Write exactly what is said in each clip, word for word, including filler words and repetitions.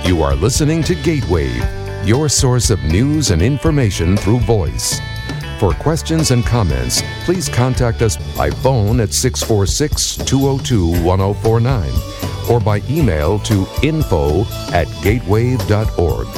You are listening to Gatewave, your source of news and information through voice. For questions and comments, please contact us by phone at six four six, two zero two, one zero four nine or by email to info at gatewave dot org.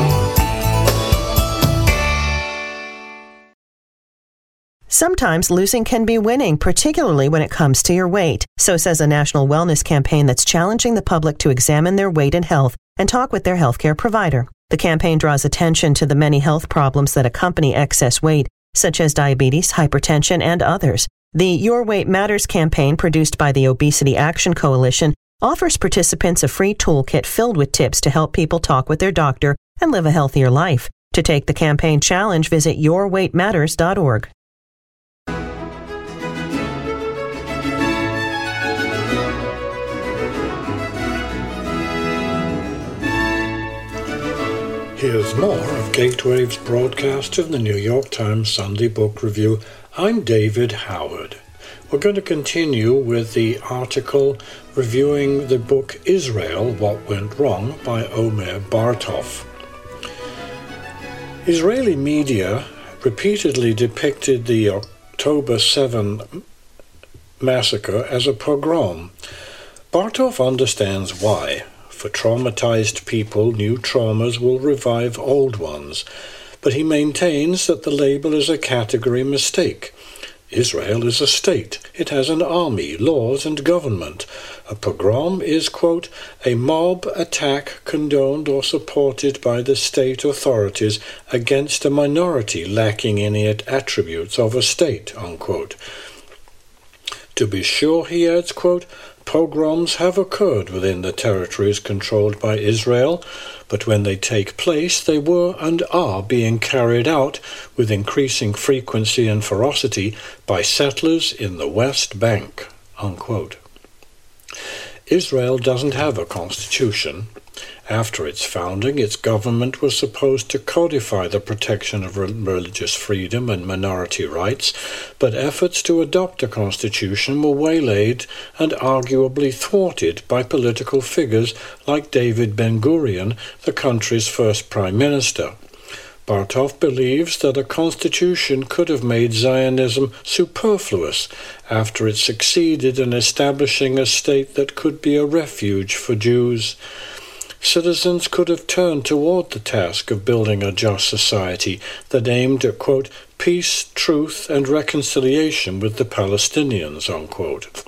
Sometimes losing can be winning, particularly when it comes to your weight. So says a national wellness campaign that's challenging the public to examine their weight and health and talk with their healthcare provider. The campaign draws attention to the many health problems that accompany excess weight, such as diabetes, hypertension, and others. The Your Weight Matters campaign, produced by the Obesity Action Coalition, offers participants a free toolkit filled with tips to help people talk with their doctor and live a healthier life. To take the campaign challenge, visit your weight matters dot org. Here's more of Gatewave's broadcast of the New York Times Sunday Book Review. I'm David Howard. We're going to continue with the article reviewing the book Israel, What Went Wrong by Omer Bartov. Israeli media repeatedly depicted the October seventh massacre as a pogrom. Bartov understands why. For traumatized people, new traumas will revive old ones, but he maintains that the label is a category mistake. Israel is a state. It has an army, laws, and government. A pogrom is, quote, a mob attack condoned or supported by the state authorities against a minority lacking any attributes of a state, unquote. To be sure, he adds, quote, pogroms have occurred within the territories controlled by Israel, but when they take place, they were and are being carried out with increasing frequency and ferocity by settlers in the West Bank, unquote. Israel doesn't have a constitution. After its founding, its government was supposed to codify the protection of religious freedom and minority rights, but efforts to adopt a constitution were waylaid and arguably thwarted by political figures like David Ben-Gurion, the country's first prime minister. Bartov believes that a constitution could have made Zionism superfluous after it succeeded in establishing a state that could be a refuge for Jews. Citizens could have turned toward the task of building a just society that aimed at, quote, peace, truth, and reconciliation with the Palestinians, unquote.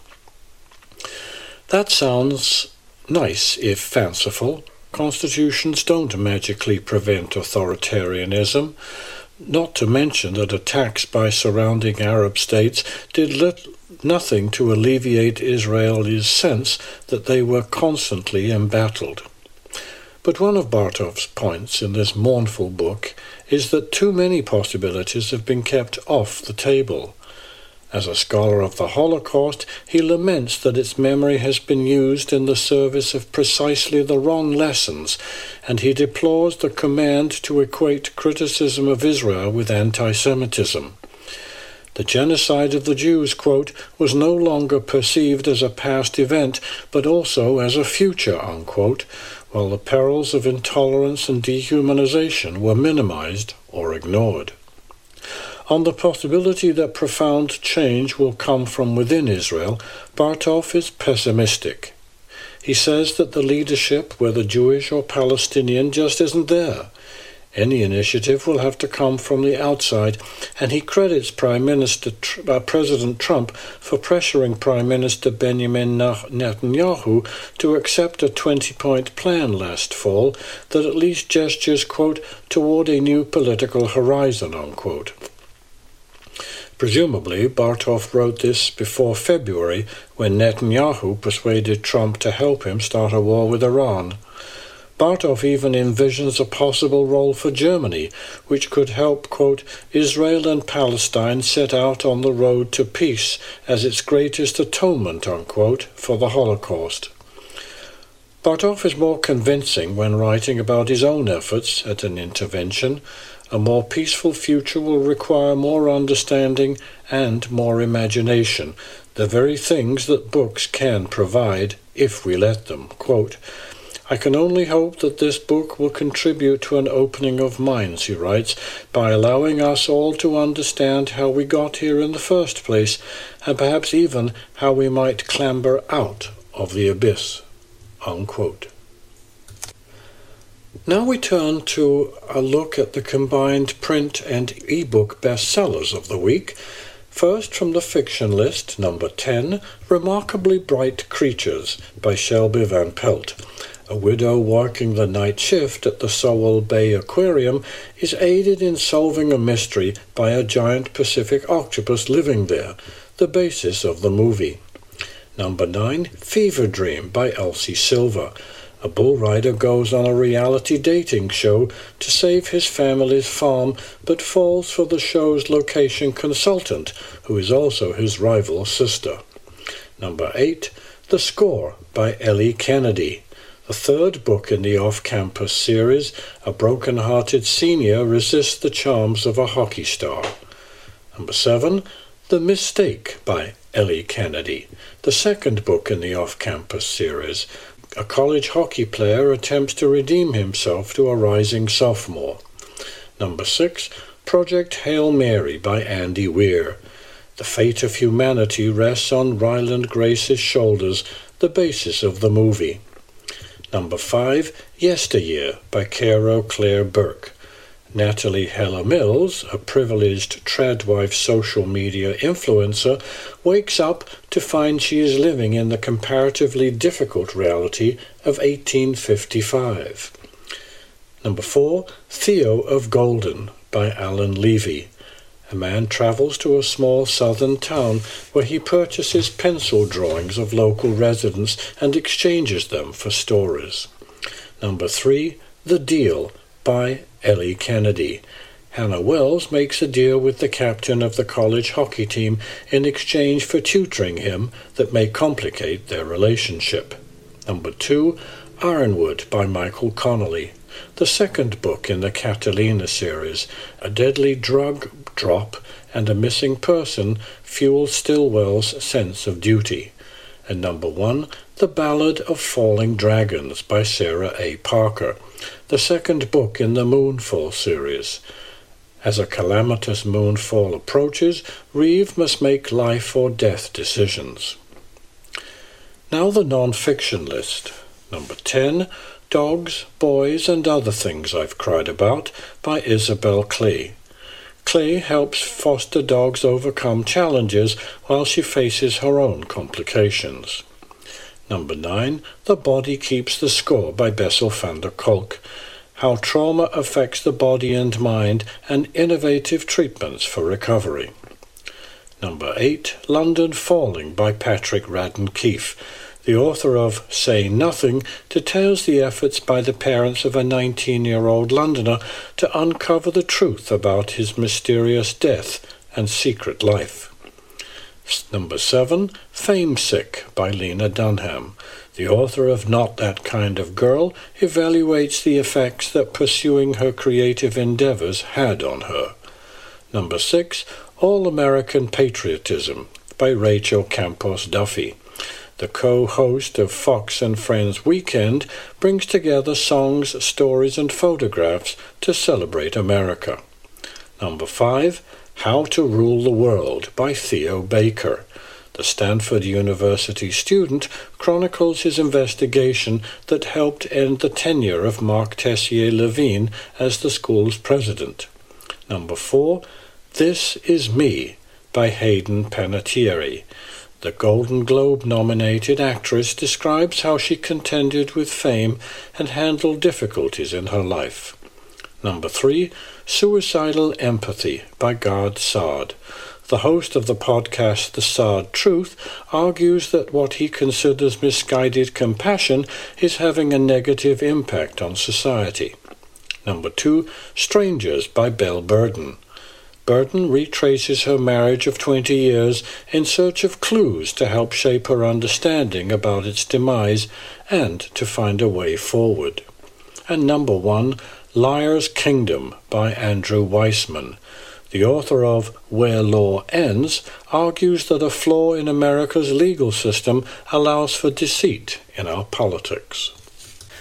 That sounds nice, if fanciful. Constitutions don't magically prevent authoritarianism, not to mention that attacks by surrounding Arab states did lit- nothing to alleviate Israelis' sense that they were constantly embattled. But one of Bartov's points in this mournful book is that too many possibilities have been kept off the table. As a scholar of the Holocaust, he laments that its memory has been used in the service of precisely the wrong lessons, and he deplores the command to equate criticism of Israel with anti-Semitism. The genocide of the Jews, quote, was no longer perceived as a past event, but also as a future, unquote, while the perils of intolerance and dehumanization were minimized or ignored. On the possibility that profound change will come from within Israel, Bartov is pessimistic. He says that the leadership, whether Jewish or Palestinian, just isn't there. Any initiative will have to come from the outside, and he credits Prime Minister uh, President Trump for pressuring Prime Minister Benjamin Netanyahu to accept a twenty-point plan last fall that at least gestures, quote, toward a new political horizon, unquote. Presumably, Bartov wrote this before February, when Netanyahu persuaded Trump to help him start a war with Iran. Bartov even envisions a possible role for Germany, which could help, quote, Israel and Palestine set out on the road to peace as its greatest atonement, unquote, for the Holocaust. Bartov is more convincing when writing about his own efforts at an intervention. A more peaceful future will require more understanding and more imagination, the very things that books can provide if we let them. Quote, I can only hope that this book will contribute to an opening of minds, he writes, by allowing us all to understand how we got here in the first place, and perhaps even how we might clamber out of the abyss." Unquote. Now we turn to a look at the combined print and e-book bestsellers of the week. First, from the fiction list, number ten, Remarkably Bright Creatures by Shelby Van Pelt. A widow working the night shift at the Sowell Bay Aquarium is aided in solving a mystery by a giant Pacific octopus living there, the basis of the movie. Number nine, Fever Dream by Elsie Silver. A bull rider goes on a reality dating show to save his family's farm, but falls for the show's location consultant, who is also his rival sister. Number eight, The Score by Ellie Kennedy. The third book in the off-campus series, a broken-hearted senior resists the charms of a hockey star. Number seven, The Mistake by Ellie Kennedy. The second book in the off-campus series. A college hockey player attempts to redeem himself to a rising sophomore. Number six, Project Hail Mary by Andy Weir. The fate of humanity rests on Ryland Grace's shoulders, the basis of the movie. Number five, Yesteryear by Caro Claire Burke. Natalie Heller Mills, a privileged tradwife social media influencer, wakes up to find she is living in the comparatively difficult reality of eighteen fifty-five. Number four, Theo of Golden by Alan Levy. A man travels to a small southern town where he purchases pencil drawings of local residents and exchanges them for stories. Number three, The Deal by Ellie Kennedy. Hannah Wells makes a deal with the captain of the college hockey team in exchange for tutoring him that may complicate their relationship. Number two, Ironwood by Michael Connolly. The second book in the Catalina series. A deadly drug drop and a missing person fuel Stillwell's sense of duty. And number one, The Ballad of Falling Dragons by Sarah A. Parker. The second book in the Moonfall series. As a calamitous moonfall approaches, Reeve must make life or death decisions. Now the non-fiction list. Number ten, Dogs, Boys and Other Things I've Cried About by Isabel Clay. Clay helps foster dogs overcome challenges while she faces her own complications. Number nine, The Body Keeps the Score by Bessel van der Kolk. How trauma affects the body and mind and innovative treatments for recovery. Number eight, London Falling by Patrick Radden Keefe. The author of Say Nothing details the efforts by the parents of a nineteen-year-old Londoner to uncover the truth about his mysterious death and secret life. Number seven, Famesick by Lena Dunham. The author of Not That Kind of Girl evaluates the effects that pursuing her creative endeavors had on her. Number six, All-American Patriotism by Rachel Campos Duffy. The co-host of Fox and Friends Weekend brings together songs, stories, and photographs to celebrate America. Number five, How to Rule the World by Theo Baker. The Stanford University student chronicles his investigation that helped end the tenure of Mark Tessier Levine as the school's president. Number four, This Is Me by Hayden Panettiere. The Golden Globe-nominated actress describes how she contended with fame and handled difficulties in her life. Number three, Suicidal Empathy by Gard Saad. The host of the podcast The Saad Truth argues that what he considers misguided compassion is having a negative impact on society. Number two, Strangers by Belle Burden. Burden retraces her marriage of twenty years in search of clues to help shape her understanding about its demise and to find a way forward. And number one, Liar's Kingdom by Andrew Weissman. The author of Where Law Ends argues that a flaw in America's legal system allows for deceit in our politics.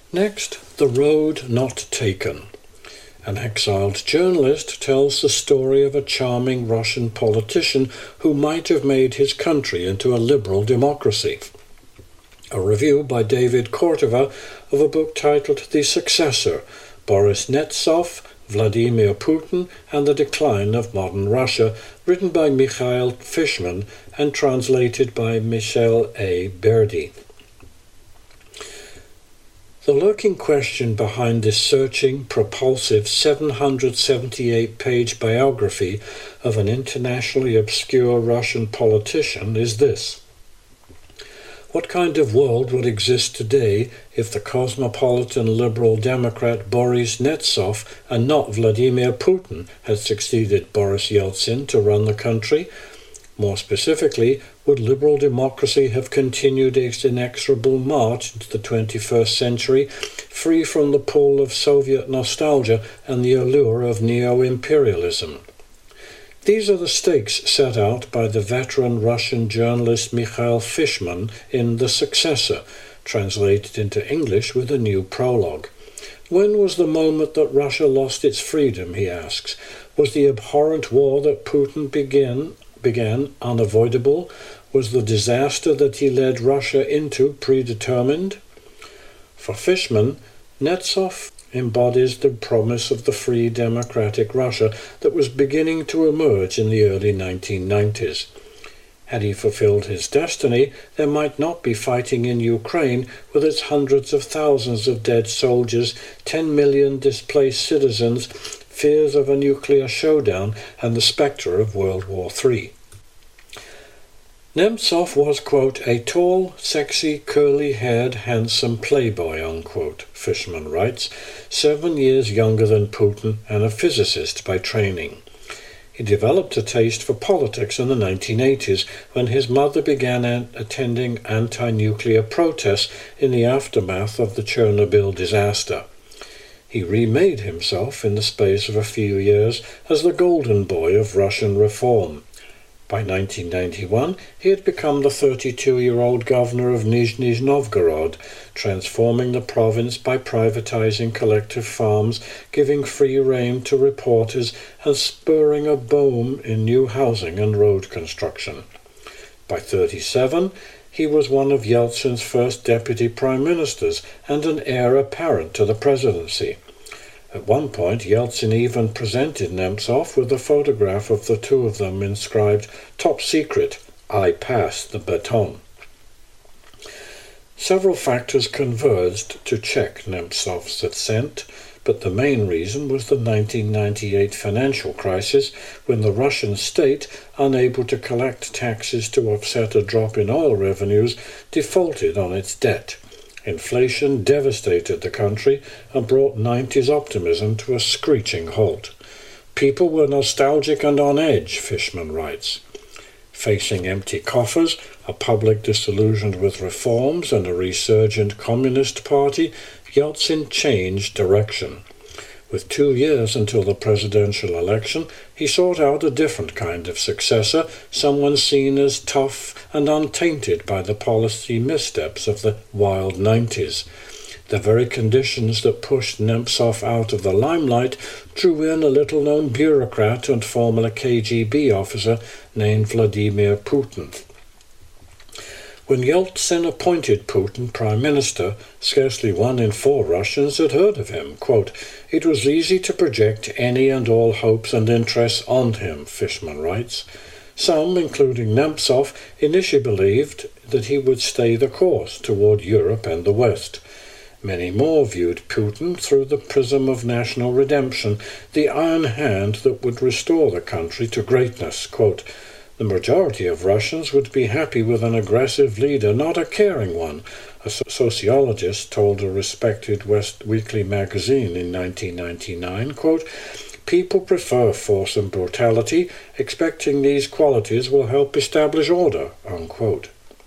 Next, The Road Not Taken. An exiled journalist tells the story of a charming Russian politician who might have made his country into a liberal democracy. A review by David Kortova of a book titled The Successor, Boris Nemtsov, Vladimir Putin and the Decline of Modern Russia, written by Mikhail Fishman and translated by Michel A. Berdy. The lurking question behind this searching, propulsive seven hundred seventy-eight page biography of an internationally obscure Russian politician is this. What kind of world would exist today if the cosmopolitan liberal Democrat Boris Nemtsov and not Vladimir Putin had succeeded Boris Yeltsin to run the country? More specifically, would liberal democracy have continued its inexorable march into the twenty-first century, free from the pull of Soviet nostalgia and the allure of neo-imperialism? These are the stakes set out by the veteran Russian journalist Mikhail Fishman in The Successor, translated into English with a new prologue. When was the moment that Russia lost its freedom, he asks? Was the abhorrent war that Putin began, began unavoidable? Was the disaster that he led Russia into predetermined? For Fishman, Nemtsov embodies the promise of the free democratic Russia that was beginning to emerge in the early nineteen nineties. Had he fulfilled his destiny, there might not be fighting in Ukraine with its hundreds of thousands of dead soldiers, ten million displaced citizens, fears of a nuclear showdown, and the spectre of World War Three. Nemtsov was, quote, a tall, sexy, curly-haired, handsome playboy, unquote, Fishman writes, seven years younger than Putin and a physicist by training. He developed a taste for politics in the nineteen eighties when his mother began an- attending anti-nuclear protests in the aftermath of the Chernobyl disaster. He remade himself in the space of a few years as the golden boy of Russian reform. By nineteen ninety-one, he had become the thirty-two-year-old governor of Nizhny Novgorod, transforming the province by privatizing collective farms, giving free rein to reporters, and spurring a boom in new housing and road construction. By thirty-seven, he was one of Yeltsin's first deputy prime ministers and an heir apparent to the presidency. At one point, Yeltsin even presented Nemtsov with a photograph of the two of them inscribed, "Top secret, I pass the baton." Several factors converged to check Nemtsov's ascent, but the main reason was the nineteen ninety-eight financial crisis, when the Russian state, unable to collect taxes to offset a drop in oil revenues, defaulted on its debt. Inflation devastated the country and brought nineties optimism to a screeching halt. People were nostalgic and on edge, Fishman writes. Facing empty coffers, a public disillusioned with reforms, and a resurgent Communist Party, Yeltsin changed direction. With two years until the presidential election, he sought out a different kind of successor, someone seen as tough and untainted by the policy missteps of the wild nineties. The very conditions that pushed Nemtsov out of the limelight drew in a little-known bureaucrat and former K G B officer named Vladimir Putin. When Yeltsin appointed Putin prime minister, scarcely one in four Russians had heard of him. Quote, "It was easy to project any and all hopes and interests on him," Fishman writes. Some, including Nemtsov, initially believed that he would stay the course toward Europe and the West. Many more viewed Putin through the prism of national redemption, the iron hand that would restore the country to greatness. Quote, "The majority of Russians would be happy with an aggressive leader, not a caring one," a sociologist told a respected West Weekly magazine in nineteen ninety-nine. Quote, "People prefer force and brutality, expecting these qualities will help establish order." Unquote.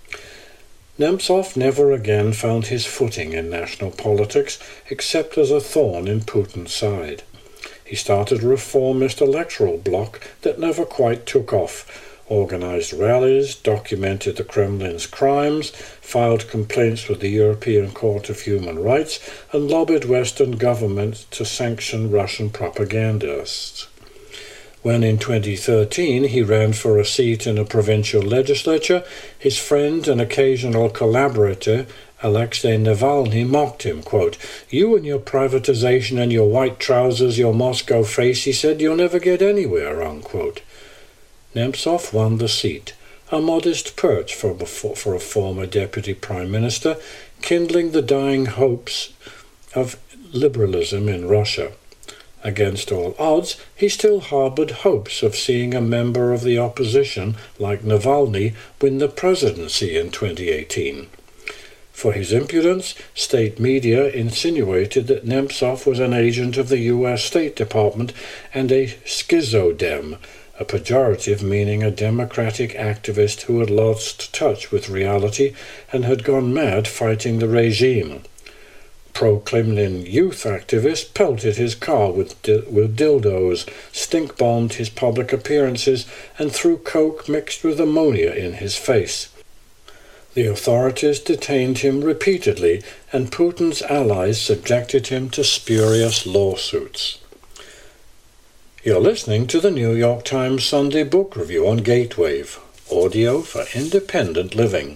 Nemtsov never again found his footing in national politics, except as a thorn in Putin's side. He started a reformist electoral bloc that never quite took off, organized rallies, documented the Kremlin's crimes, filed complaints with the European Court of Human Rights, and lobbied Western governments to sanction Russian propagandists. When in twenty thirteen he ran for a seat in a provincial legislature, his friend and occasional collaborator, Alexei Navalny, mocked him, quote, "You and your privatization and your white trousers, your Moscow face," he said, "you'll never get anywhere," unquote. Nemtsov won the seat, a modest perch for, for a former deputy prime minister, kindling the dying hopes of liberalism in Russia. Against all odds, he still harbored hopes of seeing a member of the opposition, like Navalny, win the presidency in twenty eighteen. For his impudence, state media insinuated that Nemtsov was an agent of the U S State Department and a schizodem, a pejorative meaning a democratic activist who had lost touch with reality and had gone mad fighting the regime. Pro-Kremlin youth activists pelted his car with, di- with dildos, stink-bombed his public appearances, and threw coke mixed with ammonia in his face. The authorities detained him repeatedly, and Putin's allies subjected him to spurious lawsuits. You're listening to the New York Times Sunday Book Review on Gatewave, audio for independent living.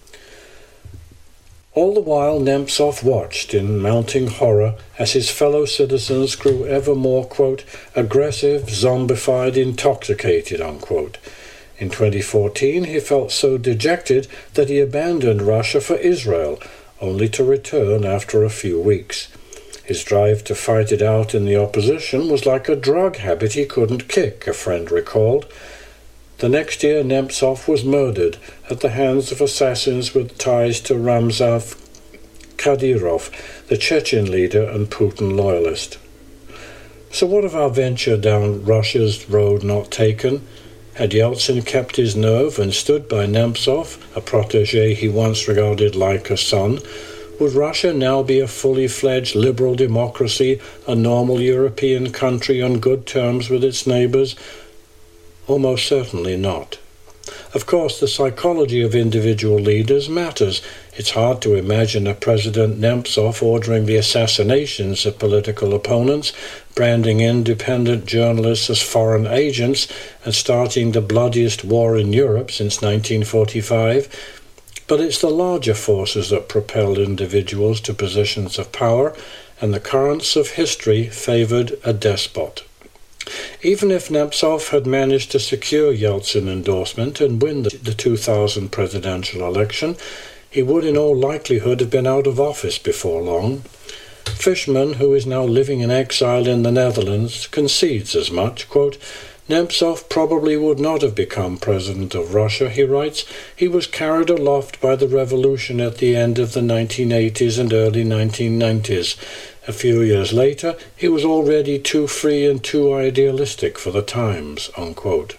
All the while Nemtsov watched in mounting horror as his fellow citizens grew ever more, quote, aggressive, zombified, intoxicated, unquote. In twenty fourteen he felt so dejected that he abandoned Russia for Israel, only to return after a few weeks. His drive to fight it out in the opposition was like a drug habit he couldn't kick, a friend recalled. The next year Nemtsov was murdered at the hands of assassins with ties to Ramzan Kadyrov, the Chechen leader and Putin loyalist. So what of our venture down Russia's road not taken? Had Yeltsin kept his nerve and stood by Nemtsov, a protégé he once regarded like a son, would Russia now be a fully fledged liberal democracy, a normal European country on good terms with its neighbours? Almost certainly not. Of course, the psychology of individual leaders matters. It's hard to imagine a President Nemtsov ordering the assassinations of political opponents, branding independent journalists as foreign agents, and starting the bloodiest war in Europe since nineteen forty-five. But it's the larger forces that propel individuals to positions of power, and the currents of history favored a despot. Even if Nemtsov had managed to secure Yeltsin endorsement and win the, the two thousand presidential election, he would in all likelihood have been out of office before long. Fishman, who is now living in exile in the Netherlands, concedes as much, quote, Nemtsov probably would not have become president of Russia, he writes. He was carried aloft by the revolution at the end of the nineteen eighties and early nineteen nineties. A few years later, he was already too free and too idealistic for the times, unquote.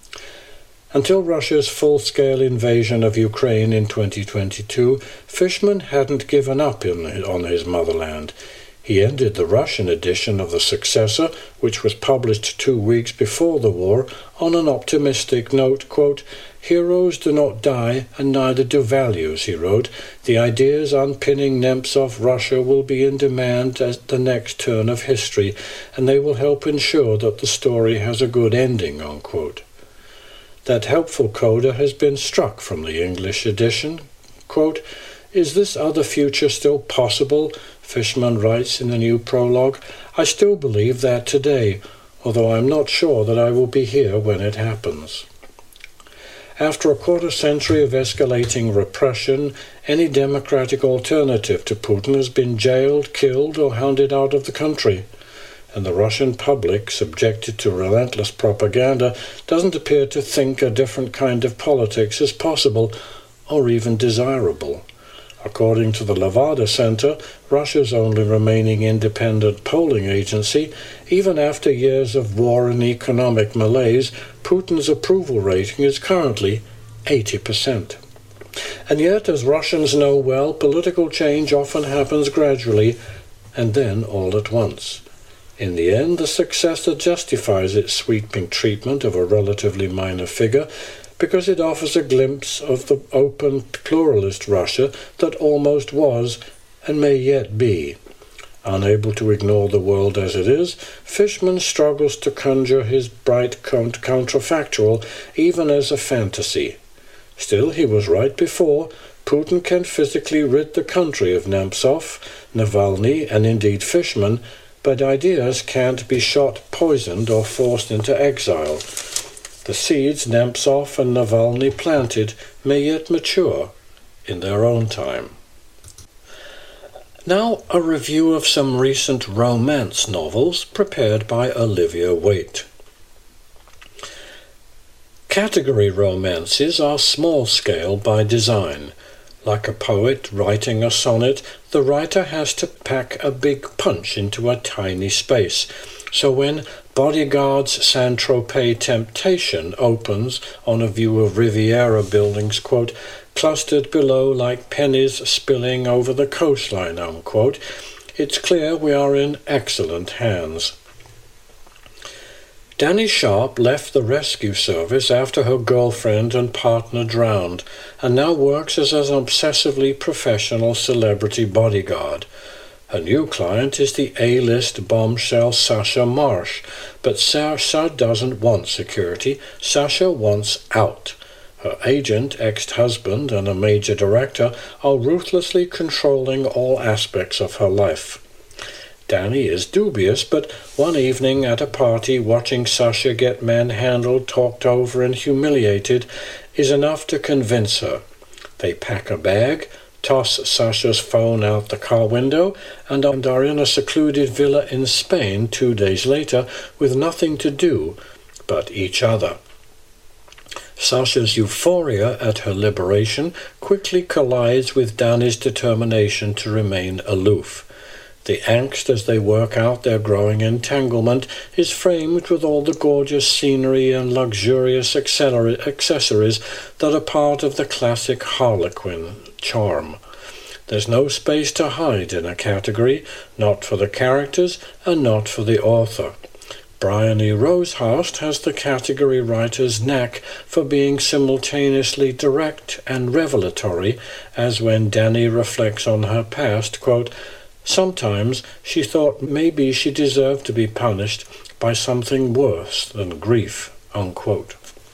Until Russia's full-scale invasion of Ukraine in twenty twenty-two, Fishman hadn't given up in, on his motherland. He ended the Russian edition of The Successor, which was published two weeks before the war, on an optimistic note, quote, Heroes do not die, and neither do values, he wrote. The ideas unpinning Nemtsov Russia will be in demand at the next turn of history, and they will help ensure that the story has a good ending, unquote. That helpful coda has been struck from the English edition. Quote, Is this other future still possible? Fishman writes in the new prologue. I still believe that today, although I'm not sure that I will be here when it happens. After a quarter century of escalating repression, any democratic alternative to Putin has been jailed, killed, or hounded out of the country. And the Russian public, subjected to relentless propaganda, doesn't appear to think a different kind of politics is possible or even desirable. According to the Levada Center, Russia's only remaining independent polling agency, even after years of war and economic malaise, Putin's approval rating is currently eighty percent. And yet, as Russians know well, political change often happens gradually and then all at once. In the end, the successor justifies its sweeping treatment of a relatively minor figure because it offers a glimpse of the open, pluralist Russia that almost was and may yet be. Unable to ignore the world as it is, Fishman struggles to conjure his bright counterfactual even as a fantasy. Still, he was right before. Putin can physically rid the country of Nemtsov, Navalny, and indeed Fishman, but ideas can't be shot, poisoned, or forced into exile. The seeds Nemtsov and Navalny planted may yet mature in their own time. Now a review of some recent romance novels prepared by Olivia Waite. Category romances are small-scale by design. Like a poet writing a sonnet, the writer has to pack a big punch into a tiny space. So when Bodyguard's Saint-Tropez Temptation opens on a view of Riviera buildings, quote, clustered below like pennies spilling over the coastline, unquote, it's clear we are in excellent hands. Danny Sharp left the rescue service after her girlfriend and partner drowned, and now works as an obsessively professional celebrity bodyguard. Her new client is the A-list bombshell Sasha Marsh, but Sasha doesn't want security. Sasha wants out. Her agent, ex-husband, and a major director are ruthlessly controlling all aspects of her life. Danny is dubious, but one evening at a party watching Sasha get manhandled, talked over, and humiliated is enough to convince her. They pack a bag, toss Sasha's phone out the car window, and are in a secluded villa in Spain two days later with nothing to do but each other. Sasha's euphoria at her liberation quickly collides with Danny's determination to remain aloof. The angst as they work out their growing entanglement is framed with all the gorgeous scenery and luxurious accessories that are part of the classic Harlequin charm. There's no space to hide in a category, not for the characters and not for the author. Brian E. Rosehurst has the category writer's knack for being simultaneously direct and revelatory, as when Danny reflects on her past, quote, sometimes she thought maybe she deserved to be punished by something worse than grief, unquote.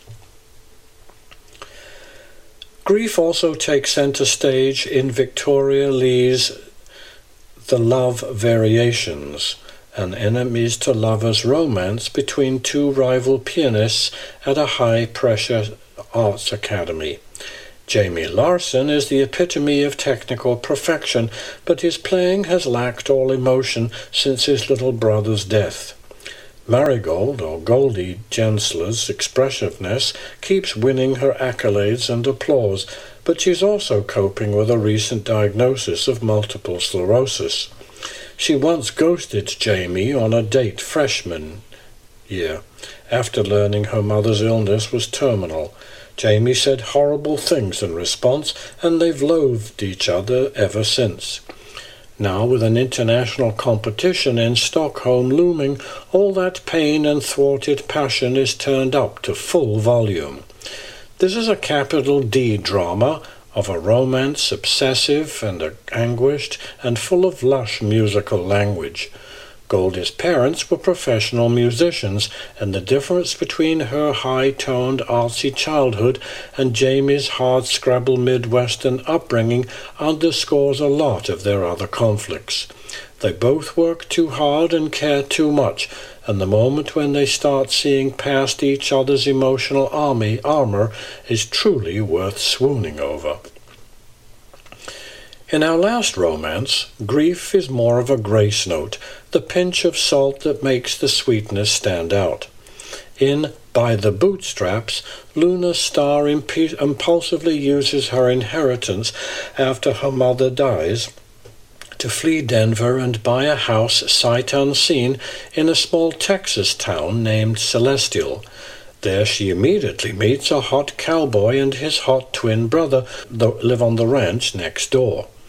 Grief also takes center stage in Victoria Lee's The Love Variations, an enemies-to-lovers romance between two rival pianists at a high-pressure arts academy. Jamie Larson is the epitome of technical perfection, but his playing has lacked all emotion since his little brother's death. Marigold, or Goldie Gensler's expressiveness keeps winning her accolades and applause, but she's also coping with a recent diagnosis of multiple sclerosis. She once ghosted Jamie on a date freshman year, after learning her mother's illness was terminal. Jamie said horrible things in response, and they've loathed each other ever since. Now, with an international competition in Stockholm looming, all that pain and thwarted passion is turned up to full volume. This is a capital D drama of a romance obsessive and anguished and full of lush musical language. Goldie's parents were professional musicians, and the difference between her high-toned, artsy childhood and Jamie's hard-scrabble Midwestern upbringing underscores a lot of their other conflicts. They both work too hard and care too much, and the moment when they start seeing past each other's emotional army armor is truly worth swooning over. In our last romance, grief is more of a grace note, the pinch of salt that makes the sweetness stand out. In By the Bootstraps, Luna Starr imp- impulsively uses her inheritance after her mother dies to flee Denver and buy a house sight unseen in a small Texas town named Celestial. There she immediately meets a hot cowboy and his hot twin brother that live on the ranch next door.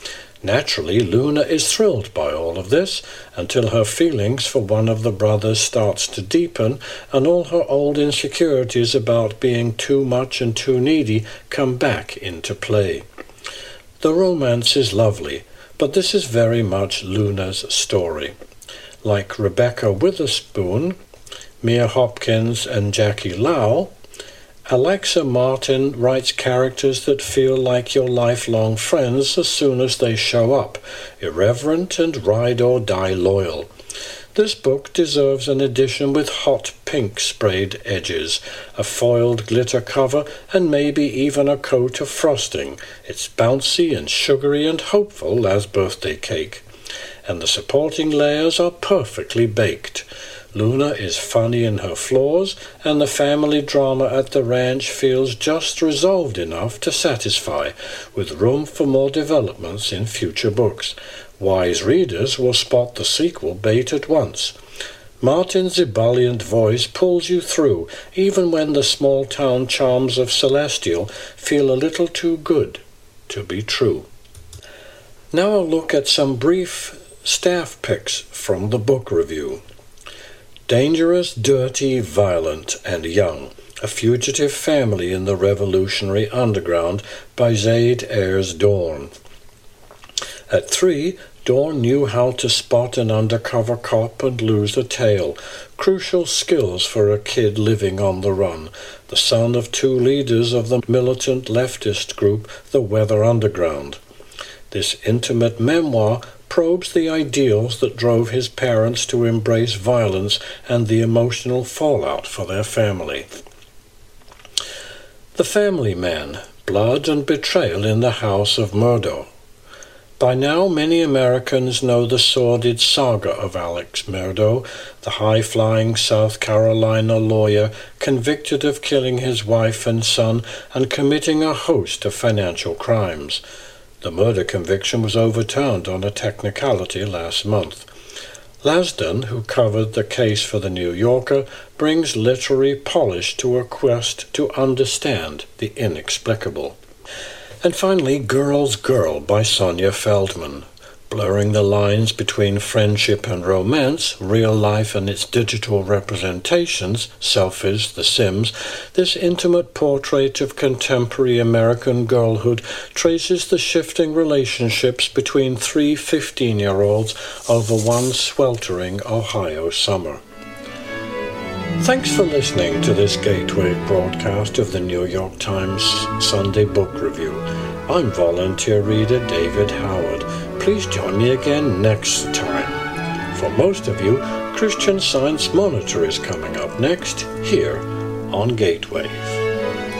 Naturally, Luna is thrilled by all of this, until her feelings for one of the brothers starts to deepen, and all her old insecurities about being too much and too needy come back into play. The romance is lovely, but this is very much Luna's story. Like Rebecca Witherspoon, Mia Hopkins, and Jackie Lau, Alexa Martin writes characters that feel like your lifelong friends as soon as they show up, irreverent and ride-or-die loyal. This book deserves an edition with hot pink sprayed edges, a foiled glitter cover, and maybe even a coat of frosting. It's bouncy and sugary and hopeful as birthday cake. And the supporting layers are perfectly baked. Luna is funny in her flaws, and the family drama at the ranch feels just resolved enough to satisfy, with room for more developments in future books. Wise readers will spot the sequel bait at once. Martin's ebullient voice pulls you through, even when the small-town charms of Celestial feel a little too good to be true. Now a look at some brief staff picks from the book review. Dangerous, dirty, violent, and young. A fugitive family in the revolutionary underground by Zaid Ayers Dorn. At three, Dorn knew how to spot an undercover cop and lose a tail. Crucial skills for a kid living on the run. The son of two leaders of the militant leftist group, the Weather Underground. This intimate memoir probes the ideals that drove his parents to embrace violence and the emotional fallout for their family. The Family Man, Blood and Betrayal in the House of Murdo. By now, many Americans know the sordid saga of Alex Murdo, the high-flying South Carolina lawyer convicted of killing his wife and son and committing a host of financial crimes. The murder conviction was overturned on a technicality last month. Lasdun, who covered the case for the New Yorker, brings literary polish to a quest to understand the inexplicable. And finally, Girl's Girl by Sonia Feldman. Blurring the lines between friendship and romance, real life and its digital representations, selfies, The Sims, this intimate portrait of contemporary American girlhood traces the shifting relationships between three fifteen-year-olds over one sweltering Ohio summer. Thanks for listening to this Gateway broadcast of the New York Times Sunday Book Review. I'm volunteer reader David Howard. Please join me again next time. For most of you, Christian Science Monitor is coming up next, here on Gateway.